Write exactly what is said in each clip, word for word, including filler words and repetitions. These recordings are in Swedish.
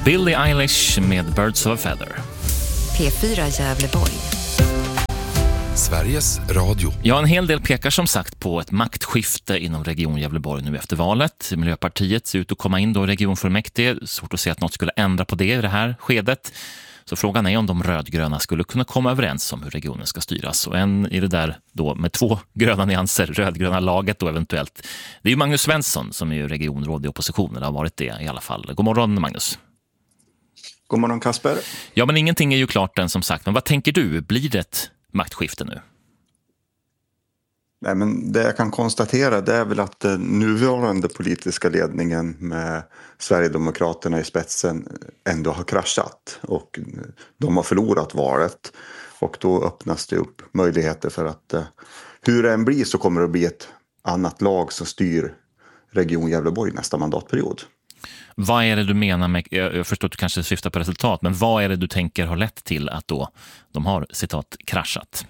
Billie Eilish med Birds of a Feather. P fyra Gävleborg. Sveriges Radio. Ja, en hel del pekar som sagt på ett maktskifte inom Region Gävleborg nu efter valet. Miljöpartiet ser ut att komma in då i regionfullmäktige. Svårt att se att något skulle ändra på det i det här skedet. Så frågan är om de rödgröna skulle kunna komma överens om hur regionen ska styras. Och en i det där då med två gröna nyanser, rödgröna laget då eventuellt. Det är ju Magnus Svensson som är ju regionråd i oppositionen, har varit det i alla fall. God morgon Magnus. God morgon Kasper. Ja, men ingenting är ju klart än som sagt. Men vad tänker du? Blir det ett maktskifte nu? Nej, men det jag kan konstatera det är väl att den nuvarande politiska ledningen med Sverigedemokraterna i spetsen ändå har kraschat och de har förlorat valet, och då öppnas det upp möjligheter för att hur det än blir så kommer det att bli ett annat lag som styr Region Gävleborg nästa mandatperiod. Vad är det du menar med, jag förstår att du kanske syftar på resultat, men vad är det du tänker har lett till att då de har, citat, kraschat?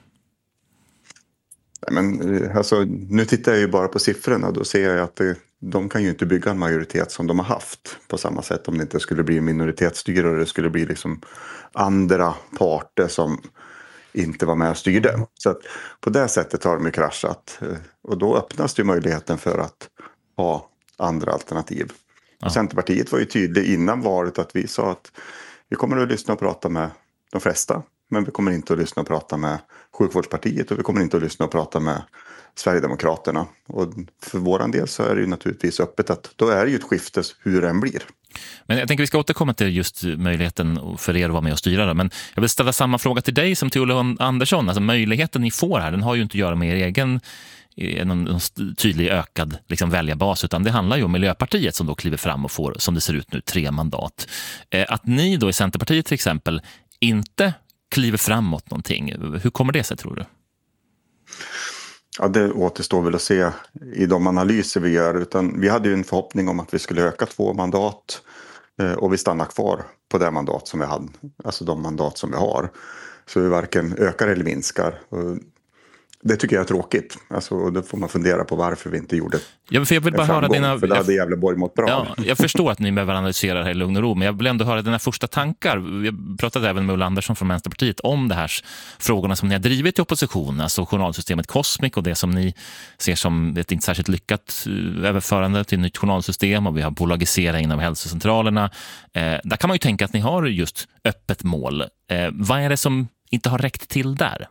Nej, men, alltså, nu tittar jag ju bara på siffrorna och då ser jag att det, de kan ju inte bygga en majoritet som de har haft på samma sätt om det inte skulle bli minoritetsstyre och det skulle bli liksom andra parter som inte var med och styrde. Så att på det sättet har de ju kraschat, och då öppnas det ju möjligheten för att ha andra alternativ. Ja. Centerpartiet var ju tydlig innan valet att vi sa att vi kommer att lyssna och prata med de flesta, men vi kommer inte att lyssna och prata med Sjukvårdspartiet och vi kommer inte att lyssna och prata med Sverigedemokraterna. Och för våran del så är det ju naturligtvis öppet att då är det ju ett skifte hur den blir. Men jag tänker vi ska återkomma till just möjligheten för er att vara med och styra det. Men jag vill ställa samma fråga till dig som till Olle Andersson. Alltså möjligheten ni får här, den har ju inte att göra med er egen någon, någon tydlig ökad liksom, väljarbas, utan det handlar ju om Miljöpartiet som då kliver fram och får, som det ser ut nu, tre mandat. Eh, att ni då i Centerpartiet till exempel inte kliver framåt någonting, hur kommer det sig tror du? Ja, det återstår väl att se i de analyser vi gör, utan vi hade ju en förhoppning om att vi skulle öka två mandat eh, och vi stannar kvar på det mandat som vi hade, alltså de mandat som vi har. Så vi varken ökar eller minskar. Och det tycker jag är tråkigt. Alltså, och då får man fundera på varför vi inte gjorde ja, för jag vill bara höra dina... För det hade Gävleborg mått bra. Ja, jag förstår att ni behöver analysera det här i lugn och ro, men jag vill ändå höra dina första tankar. Jag pratade även med Ulla Andersson från Vänsterpartiet om det här frågorna som ni har drivit i opposition, alltså journalsystemet Cosmic och det som ni ser som ett inte särskilt lyckat överförande till nytt journalsystem, och vi har bolagisering av hälsocentralerna. Eh, där kan man ju tänka att ni har just öppet mål. Eh, vad är det som inte har räckt till där?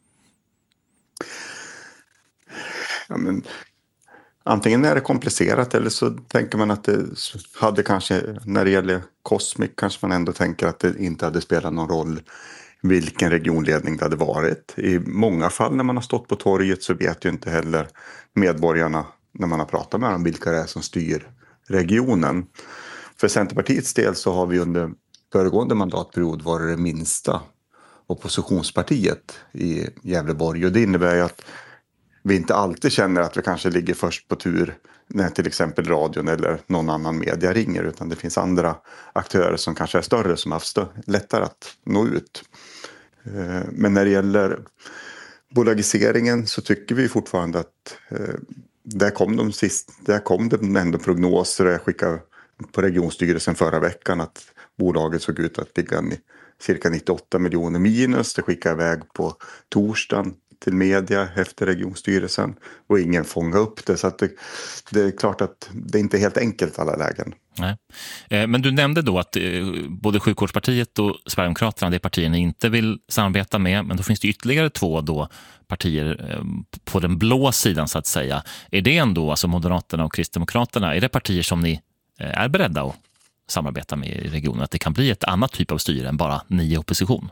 Ja, men, antingen är det komplicerat eller så tänker man att det hade kanske, när det gäller Cosmic kanske man ändå tänker att det inte hade spelat någon roll vilken regionledning det hade varit. I många fall när man har stått på torget så vet ju inte heller medborgarna när man har pratat med dem vilka det är som styr regionen. För Centerpartiets del så har vi under föregående mandatperiod varit det minsta oppositionspartiet i Gävleborg, och det innebär ju att vi inte alltid känner att vi kanske ligger först på tur när till exempel radion eller någon annan media ringer, utan det finns andra aktörer som kanske är större som har haft lättare att nå ut. Men när det gäller bolagiseringen så tycker vi fortfarande att där kom de sist, där kom det ändå prognoser, jag skickade på regionstyrelsen förra veckan att bolaget såg ut att ligga cirka nittioåtta miljoner minus. Det skickade iväg på torsdagen till media efter regionstyrelsen och ingen fångar upp det, så att det, det är klart att det inte är helt enkelt alla lägen. Nej. Men du nämnde då att både Sjukvårdspartiet och Sverigedemokraterna, det är partier ni inte vill samarbeta med, men då finns det ytterligare två då partier på den blå sidan så att säga. Är det ändå, alltså Moderaterna och Kristdemokraterna, är det partier som ni är beredda att samarbeta med i regionen, att det kan bli ett annat typ av styre än bara ni i opposition?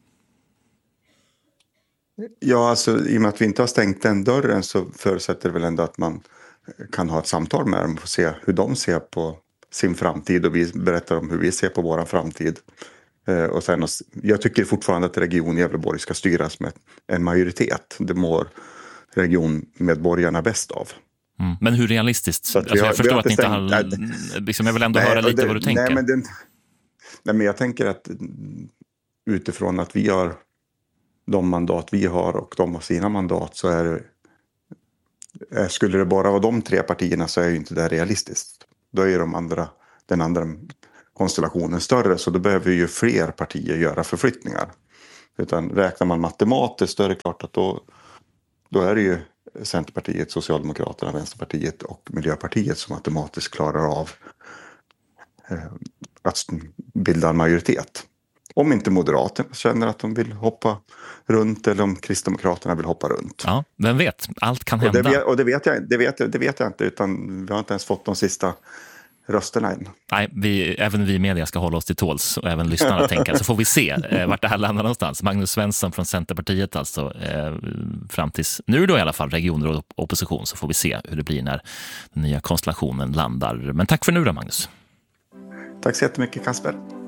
Ja, alltså i och med att vi inte har stängt den dörren så förutsätter det väl ändå att man kan ha ett samtal med dem och se hur de ser på sin framtid, och vi berättar om hur vi ser på vår framtid. Och sen, jag tycker fortfarande att Region Gävleborg ska styras med en majoritet. Det mår regionmedborgarna bäst av. Mm. Men hur realistiskt? Alltså, har, jag förstår att ni inte har... Liksom, jag vill ändå nej, höra lite det, vad du tänker. Nej men, den, nej, men jag tänker att utifrån att vi har de mandat vi har och de har sina mandat, så är det, skulle det bara vara de tre partierna så är ju inte det realistiskt. Då är ju de andra, den andra konstellationen större, så då behöver ju fler partier göra förflyttningar. Utan räknar man matematiskt, då är det klart att då, då är det ju Centerpartiet, Socialdemokraterna, Vänsterpartiet och Miljöpartiet som automatiskt klarar av eh, att bilda en majoritet. Om inte Moderaterna känner att de vill hoppa runt eller om Kristdemokraterna vill hoppa runt. Ja, vem vet? Allt kan hända. Och det vet, och det vet, jag, det vet, det vet jag inte, utan vi har inte ens fått de sista rösterna än. Nej, vi, även vi i media ska hålla oss till tåls och även lyssnarna tänka. Så får vi se eh, vart det här landar någonstans. Magnus Svensson från Centerpartiet alltså, eh, fram tills nu då i alla fall, regioner och opposition, så får vi se hur det blir när den nya konstellationen landar. Men tack för nu då, Magnus. Tack så jättemycket, Kasper.